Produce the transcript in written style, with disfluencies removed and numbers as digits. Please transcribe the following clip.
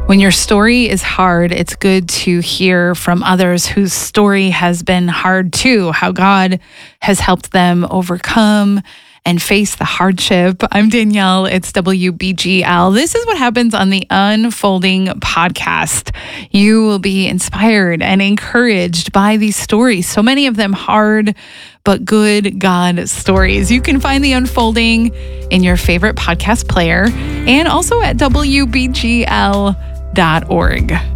When your story is hard, it's good to hear from others whose story has been hard too, how God has helped them overcome and face the hardship. I'm Danielle. It's WBGL. This is what happens on the Unfolding podcast. You will be inspired and encouraged by these stories. So many of them hard, but good God stories. You can find the Unfolding in your favorite podcast player and also at WBGL.org.